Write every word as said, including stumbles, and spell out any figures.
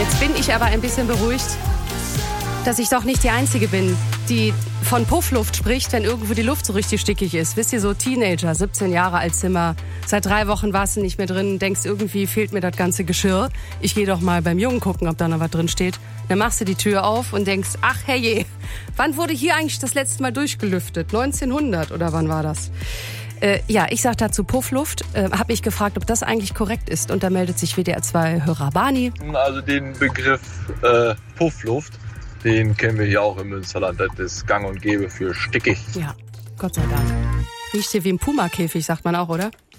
Jetzt bin ich aber ein bisschen beruhigt, dass ich doch nicht die Einzige bin, die von Puffluft spricht, wenn irgendwo die Luft so richtig stickig ist. Wisst ihr, so Teenager, siebzehn Jahre alt Zimmer, seit drei Wochen warst du nicht mehr drin, denkst, irgendwie fehlt mir das ganze Geschirr. Ich gehe doch mal beim Jungen gucken, ob da noch was drin steht. Dann machst du die Tür auf und denkst, ach herrje, wann wurde hier eigentlich das letzte Mal durchgelüftet? neunzehnhundert oder wann war das? Äh, ja, ich sag dazu Puffluft, äh, hab mich gefragt, ob das eigentlich korrekt ist. Und da meldet sich W D R zwei Hörer Bani. Also den Begriff äh, Puffluft, den kennen wir hier auch im Münsterland. Das ist gang und gäbe für stickig. Ja, Gott sei Dank. Riecht hier wie ein Puma-Käfig, sagt man auch, oder?